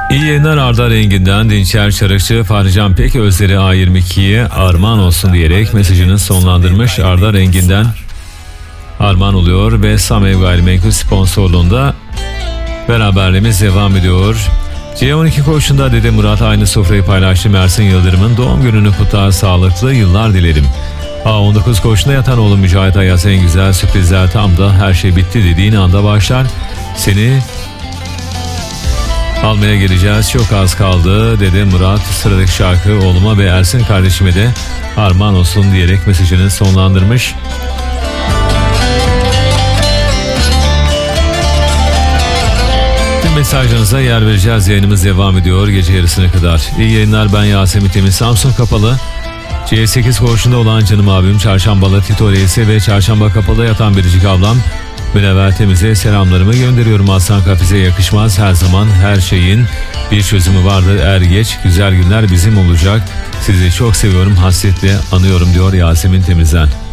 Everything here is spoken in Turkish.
İyi yayınlar Arda Renginden, Dinçer Çarıkçı, Fahrican Pek Özleri A22'ye armağan olsun diyerek mesajını sonlandırmış. Arda Renginden armağan oluyor ve Samev Gayrimenkul sponsorluğunda beraberliğimiz devam ediyor. C12 koğuşunda Dede Murat aynı sofrayı paylaştı. Mersin Yıldırım'ın doğum gününü kutlar, sağlıklı yıllar dilerim. A19 koğuşunda yatan oğlum Mücahit Ayaz, en güzel sürprizler tam da her şey bitti dediğin anda başlar. Seni almaya geleceğiz, çok az kaldı. Dede Murat sıradaki şarkı oğluma ve Ersin kardeşime de armağan olsun diyerek mesajını sonlandırmış. Mesajlarınıza yer vereceğiz. Yayınımız devam ediyor gece yarısına kadar. İyi yayınlar, ben Yasemin Temiz, Samsun Kapalı. C8 koğuşunda olan canım abim Çarşambalı Tito Reis'e ve Çarşamba Kapalı yatan biricik ablam Münevver Temiz'e selamlarımı gönderiyorum. Aslan Kafes'e yakışmaz her zaman, her şeyin bir çözümü vardır. Er geç güzel günler bizim olacak. Sizi çok seviyorum, hasretle anıyorum diyor Yasemin Temiz'den.